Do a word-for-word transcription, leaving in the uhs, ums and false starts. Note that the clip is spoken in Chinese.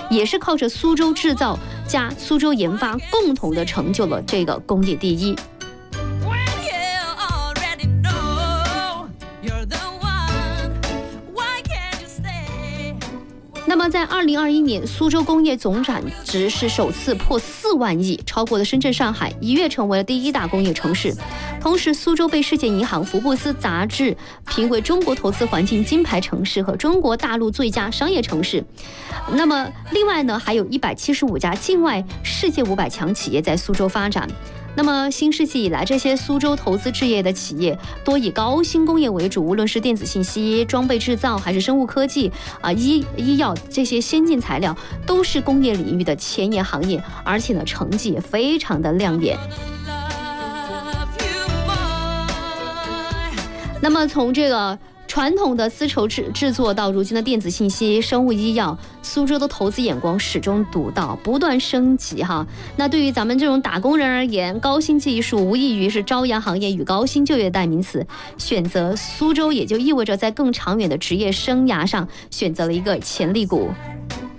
也是靠着苏州制造加苏州研发，共同的成就了这个工业第一。那么在二零二一年，苏州工业总产值是首次破四万亿，超过了深圳、上海，一跃成为了第一大工业城市。同时，苏州被世界银行、福布斯杂志评为中国投资环境金牌城市和中国大陆最佳商业城市。那么，另外呢，还有一百七十五家境外世界五百强企业在苏州发展。那么新世纪以来，这些苏州投资置业的企业多以高新工业为主，无论是电子信息、装备制造，还是生物科技啊、医医药这些先进材料，都是工业领域的前沿行业，而且呢，成绩也非常的亮眼。那么从这个传统的丝绸制制作到如今的电子信息、生物医药，苏州的投资眼光始终独到，不断升级哈。那对于咱们这种打工人而言，高新技术无异于是朝阳行业与高新就业的代名词。选择苏州，也就意味着在更长远的职业生涯上选择了一个潜力股。